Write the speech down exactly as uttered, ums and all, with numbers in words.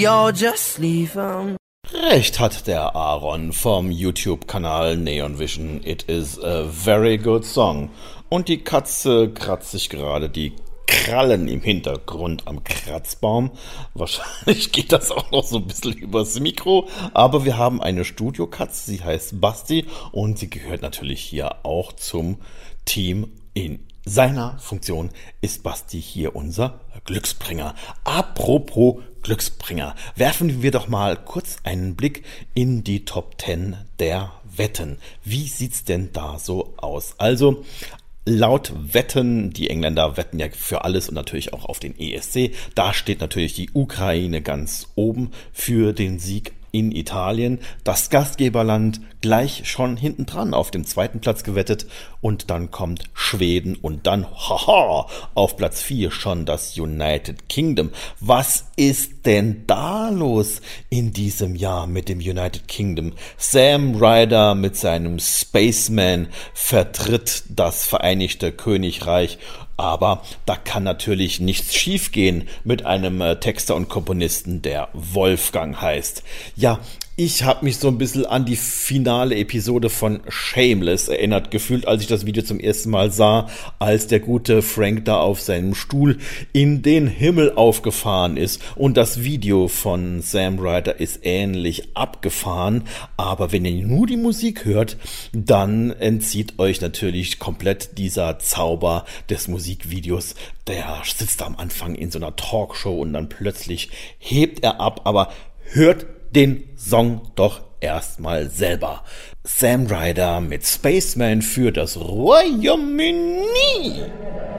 Yo, just leave 'em. Recht hat der Aaron vom YouTube-Kanal Neon Vision. It is a very good song. Und die Katze kratzt sich gerade die Krallen im Hintergrund am Kratzbaum. Wahrscheinlich geht das auch noch so ein bisschen übers Mikro. Aber wir haben eine Studiokatze, sie heißt Basti und sie gehört natürlich hier auch zum Team. In seiner Funktion ist Basti hier unser Glücksbringer. Apropos Glücksbringer, werfen wir doch mal kurz einen Blick in die Top zehn der Wetten. Wie sieht's denn da so aus? Also laut Wetten, die Engländer wetten ja für alles und natürlich auch auf den E S C, da steht natürlich die Ukraine ganz oben für den Sieg in Italien. Das Gastgeberland gleich schon hinten dran auf dem zweiten Platz gewettet und dann kommt Schweden und dann, haha, auf Platz vier schon das United Kingdom. Was ist denn da los in diesem Jahr mit dem United Kingdom? Sam Ryder mit seinem Spaceman vertritt das Vereinigte Königreich. Aber da kann natürlich nichts schiefgehen mit einem äh, Texter und Komponisten, der Wolfgang heißt. Ja, ich habe mich so ein bisschen an die finale Episode von Shameless erinnert gefühlt, als ich das Video zum ersten Mal sah, als der gute Frank da auf seinem Stuhl in den Himmel aufgefahren ist. Und das Video von Sam Ryder ist ähnlich abgefahren, aber wenn ihr nur die Musik hört, dann entzieht euch natürlich komplett dieser Zauber des Musikvideos. Der sitzt da am Anfang in so einer Talkshow und dann plötzlich hebt er ab, aber hört den Song doch erstmal selber. Sam Ryder mit Spaceman für das Royaume-Uni.